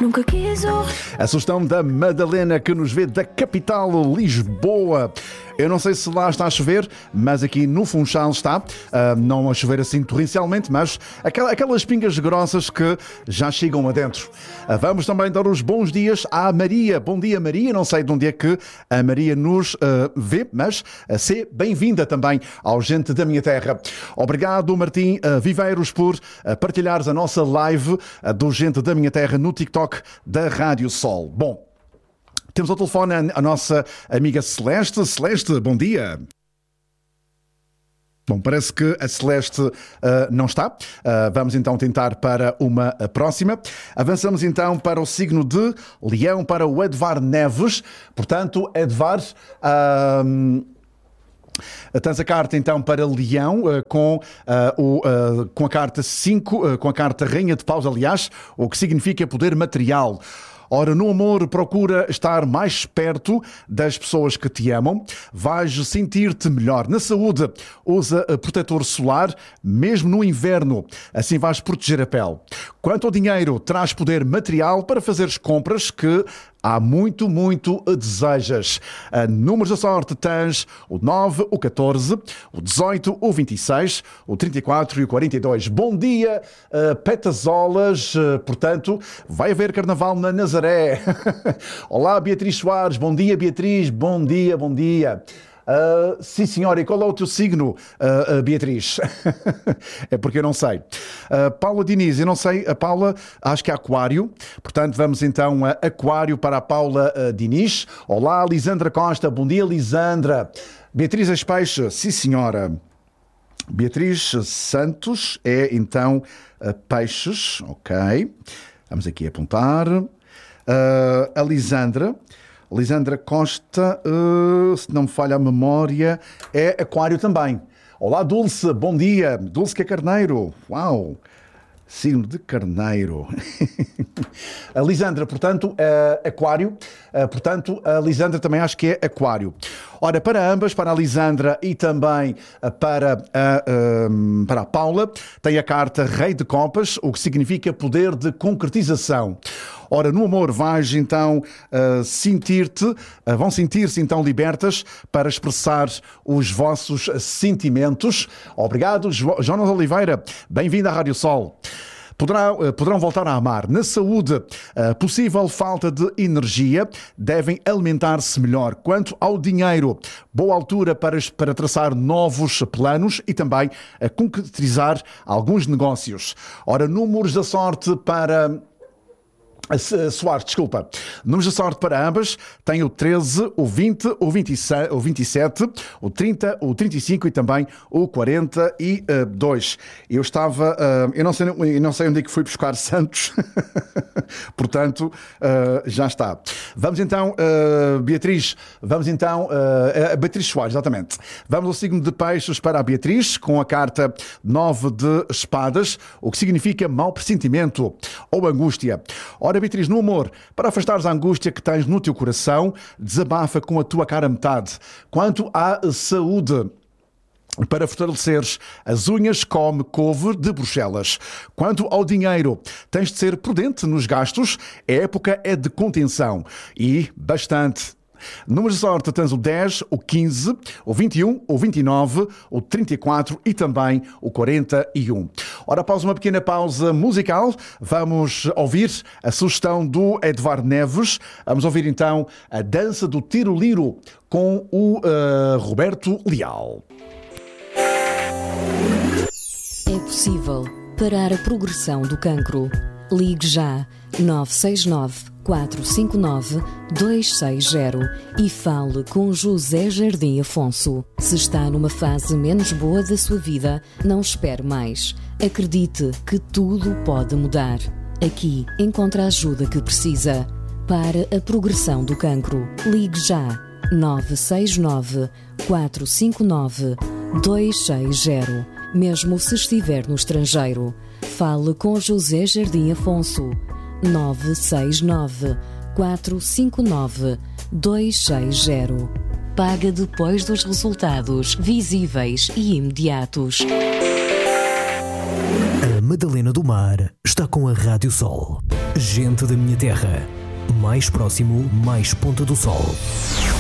Nunca quis A sugestão da Madalena, que nos vê da capital, Lisboa. Eu não sei se lá está a chover, mas aqui no Funchal está. Não a chover assim torrencialmente, mas aquelas pingas grossas que já chegam adentro. Vamos também dar os bons dias à Maria. Bom dia, Maria. Não sei de onde é que a Maria nos vê, mas seja bem-vinda também ao Gente da Minha Terra. Obrigado, Martim Viveiros, por partilhares a nossa live do Gente da Minha Terra no TikTok da Rádio Sol. Bom, temos ao telefone a nossa amiga Celeste. Celeste, bom dia. Bom, parece que a Celeste não está. Vamos então tentar para uma próxima. Avançamos então para o signo de Leão, para o Edvar Neves. Portanto, Edvar... tens a carta então para Leão com a carta 5, com a carta Rainha de Paus, aliás, o que significa poder material. Ora, no amor, procura estar mais perto das pessoas que te amam. Vais sentir-te melhor. Na saúde, usa protetor solar, mesmo no inverno. Assim vais proteger a pele. Quanto ao dinheiro, traz poder material para fazeres compras que há muito desejas. Números da sorte tens o 9, o 14, o 18, o 26, o 34 e o 42. Bom dia, Petazolas. Portanto, vai haver carnaval na Nazaré. Olá, Beatriz Soares. Bom dia, Beatriz. Bom dia. Sim, senhora. E qual é o teu signo, Beatriz? É porque eu não sei. Paula Diniz, eu não sei. A Paula, acho que é Aquário. Portanto, vamos então a Aquário para a Paula Diniz. Olá, Lisandra Costa. Bom dia, Lisandra. Beatriz as Peixes. Sim, senhora. Beatriz Santos é então Peixes. Ok. Vamos aqui apontar. A Lisandra Costa, se não me falha a memória, é Aquário também. Olá, Dulce, bom dia. Dulce que é Carneiro. Uau! Signo de Carneiro. A Lisandra, portanto, Aquário. Portanto, a Lisandra também acho que é Aquário. Ora, para ambas, para a Lisandra e também para a Paula, tem a carta Rei de Copas, o que significa poder de concretização. Ora, no amor vais então vão sentir-se então libertas para expressar os vossos sentimentos. Obrigado, Jonas Oliveira. Bem-vindo à Rádio Sol. Poderão voltar a amar. Na saúde, possível falta de energia, devem alimentar-se melhor. Quanto ao dinheiro, boa altura para traçar novos planos e também a concretizar alguns negócios. Ora, números da sorte para... Soares, desculpa. Números de sorte para ambas tem o 13, o 20, o 27, o 30, o 35 e também o 42. Eu não sei onde é que fui buscar Santos. Portanto, já está. Vamos então, Beatriz, Beatriz Soares, exatamente. Vamos ao signo de Peixes para a Beatriz, com a carta 9 de Espadas, o que significa mau pressentimento ou angústia. Ora, Beatriz, no amor, para afastares a angústia que tens no teu coração, desabafa com a tua cara metade. Quanto à saúde, para fortaleceres as unhas, come couve de Bruxelas. Quanto ao dinheiro, tens de ser prudente nos gastos, a época é de contenção e bastante. Números de sorte tens o 10, o 15, o 21, o 29, o 34 e também o 41. Ora, após uma pequena pausa musical, vamos ouvir a sugestão do Edvar Neves. Vamos ouvir então a dança do Tiro-Liro com o Roberto Leal. É possível parar a progressão do cancro. Ligue já 969 459 260 e fale com José Jardim Afonso. Se está numa fase menos boa da sua vida, não espere mais. Acredite que tudo pode mudar. Aqui encontra a ajuda que precisa. Para a progressão do cancro, ligue já 969 459 260. Mesmo se estiver no estrangeiro, fale com José Jardim Afonso. 969 459 260. Paga depois dos resultados visíveis e imediatos. A Madalena do Mar está com a Rádio Sol. Gente da minha terra. Mais próximo, mais Ponta do Sol.